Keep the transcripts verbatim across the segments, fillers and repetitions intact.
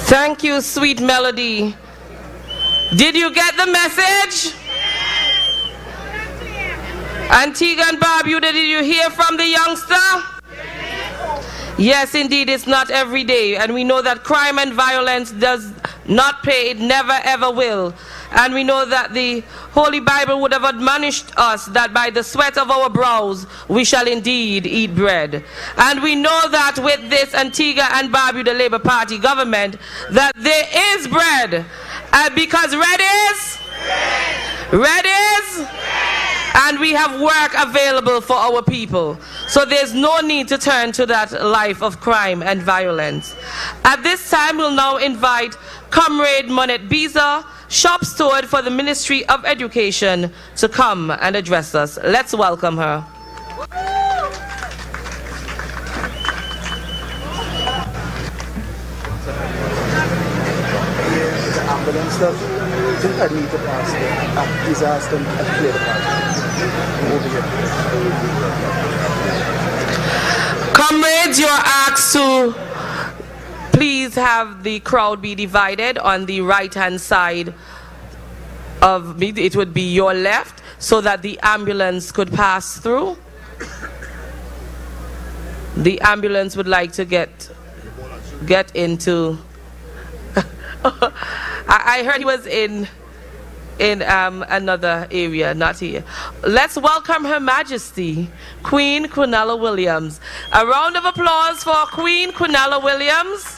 Thank you, sweet melody. Did you get the message? Antigua and Barbuda, did you hear from the youngster? Yes, indeed, it's not every day. And we know that crime and violence does not pay. It never, ever will. And we know that the Holy Bible would have admonished us that by the sweat of our brows we shall indeed eat bread. And we know that with this Antigua and Barbuda Labour Party government, that there is bread. Uh, because red is? Red. Red is? Red. And we have work available for our people. So there's no need to turn to that life of crime and violence. At this time, we'll now invite Comrade Monette Biza, shop steward for the Ministry of Education, to come and address us. Let's welcome her. Comrades, you're asked to please have the crowd be divided on the right-hand side of me. It would be your left, so that the ambulance could pass through. The ambulance would like to get get into. I, I heard he was in in um, another area, not here. Let's welcome Her Majesty, Queen Quinella Williams. A round of applause for Queen Quinella Williams.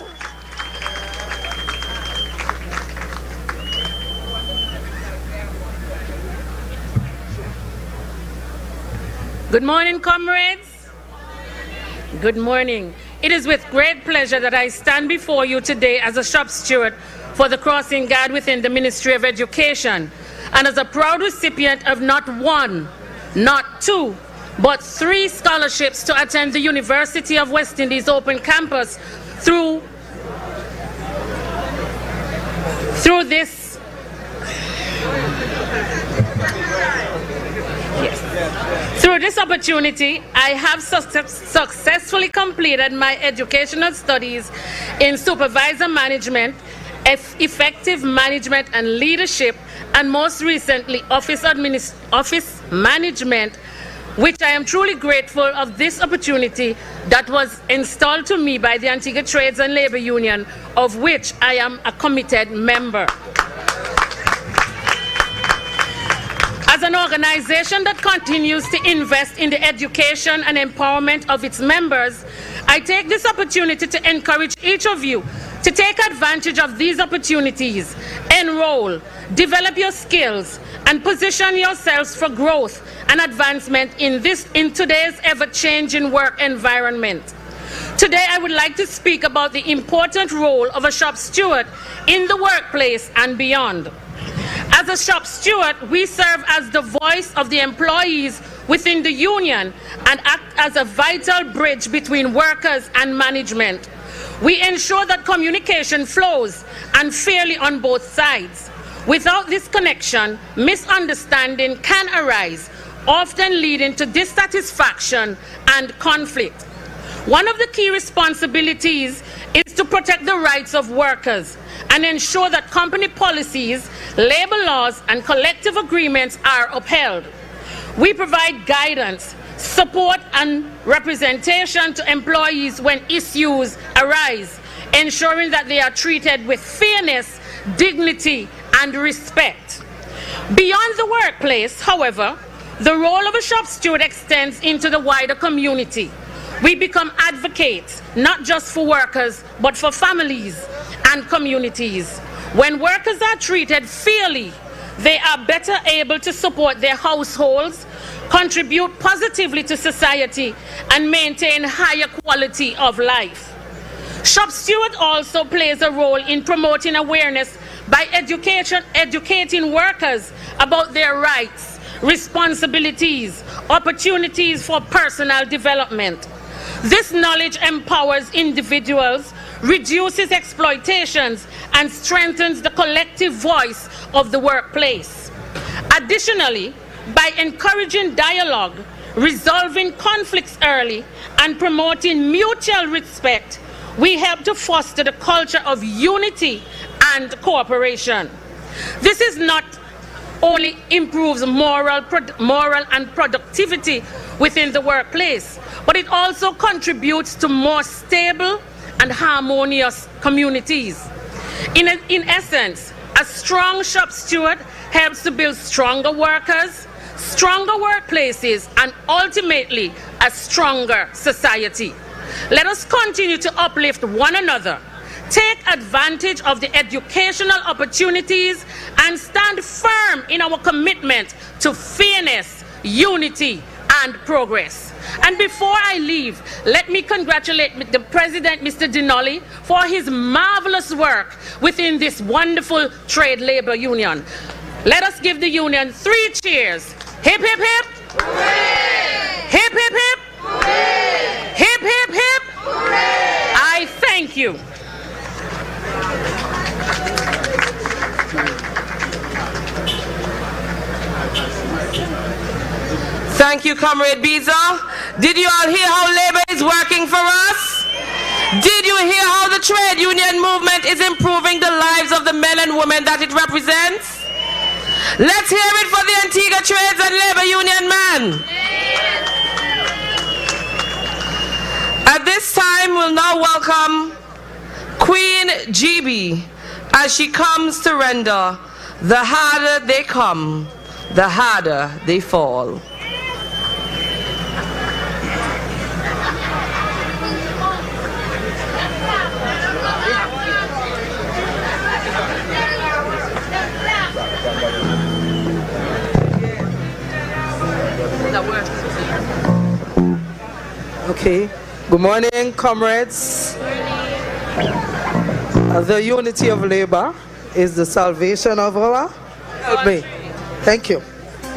Good morning, comrades. Good morning. It is with great pleasure that I stand before you today as a shop steward for the Crossing Guard within the Ministry of Education, and as a proud recipient of not one, not two, but three scholarships to attend the University of West Indies Open Campus through, through this Yes. Through this opportunity, I have success successfully completed my educational studies in supervisor management, effective management and leadership, and most recently office, administ office management, which I am truly grateful of this opportunity that was installed to me by the Antigua Trades and Labor Union, of which I am a committed member. As an organization that continues to invest in the education and empowerment of its members, I take this opportunity to encourage each of you to take advantage of these opportunities, enroll, develop your skills, and position yourselves for growth and advancement in, this, in today's ever-changing work environment. Today, I would like to speak about the important role of a shop steward in the workplace and beyond. As a shop steward, we serve as the voice of the employees within the union and act as a vital bridge between workers and management. We ensure that communication flows and fairly on both sides. Without this connection, misunderstanding can arise, often leading to dissatisfaction and conflict. One of the key responsibilities is to protect the rights of workers and ensure that company policies, labor laws, and collective agreements are upheld. We provide guidance, support, and representation to employees when issues arise, ensuring that they are treated with fairness, dignity, and respect. Beyond the workplace, however, the role of a shop steward extends into the wider community. We become advocates, not just for workers, but for families and communities. When workers are treated fairly, they are better able to support their households, contribute positively to society, and maintain higher quality of life. Shop steward also plays a role in promoting awareness by education, educating workers about their rights, responsibilities, opportunities for personal development. This knowledge empowers individuals, reduces exploitations, and strengthens the collective voice of the workplace. Additionally, by encouraging dialogue, resolving conflicts early, and promoting mutual respect, We help to foster the culture of unity and cooperation. This is not only improves moral, moral and productivity within the workplace, but it also contributes to more stable and harmonious communities. In, in essence, a strong shop steward helps to build stronger workers, stronger workplaces, and ultimately a stronger society. Let us continue to uplift one another, take advantage of the educational opportunities, and stand firm in our commitment to fairness, unity, and progress. And before I leave, let me congratulate the President, Mister Dinolly, for his marvelous work within this wonderful trade labor union. Let us give the union three cheers. Hip, hip, hip. Hooray! Hip, hip, hip. Hooray! Hip, hip, hip. Hooray! I thank you. Thank you, Comrade Biza. Did you all hear how labor is working for us? Did you hear how the trade union movement is improving the lives of the men and women that it represents? Let's hear it for the Antigua Trades and Labor Union man. At this time, we'll now welcome Queen G B as she comes to render "The Harder They Come, the Harder They Fall." Okay. Good morning, comrades. Uh, The unity of labor is the salvation of our. Help me. Thank you.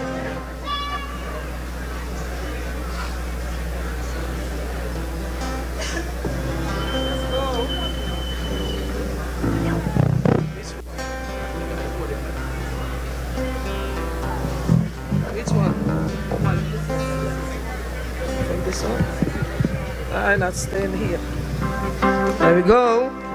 Which one? From this one? I'm not staying here. There we go.